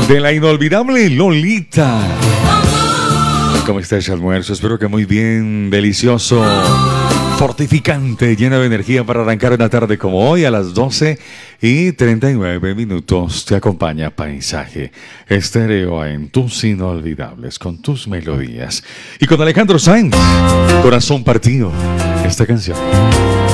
de la inolvidable Lolita. ¿Cómo está ese almuerzo? Espero que muy bien, delicioso, fortificante, lleno de energía para arrancar una tarde como hoy a las 12:39. Te acompaña Paisaje Estéreo en tus inolvidables, con tus melodías. Y con Alejandro Sanz, Corazón Partido, esta canción.